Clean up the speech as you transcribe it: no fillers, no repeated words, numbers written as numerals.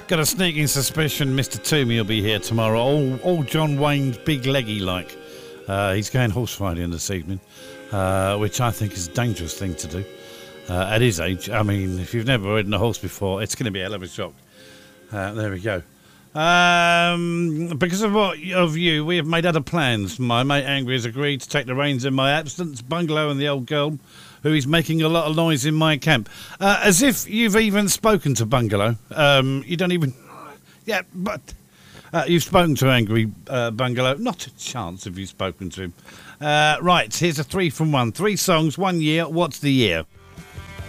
Got a sneaking suspicion Mr. Toomey will be here tomorrow. All John Wayne's big leggy like. He's going horse riding this evening, which I think is a dangerous thing to do at his age. I mean, if you've never ridden a horse before, it's going to be a hell of a shock. There we go. Because of you, we have made other plans. My mate Angry has agreed to take the reins in my absence. Bungalow and the old girl, who is making a lot of noise in my camp. As if you've even spoken to Bungalow. You don't even... Yeah, but... you've spoken to Angry Bungalow. Not a chance have you spoken to him. Right, here's a 3 from 1. 3 songs, 1 year. What's the year?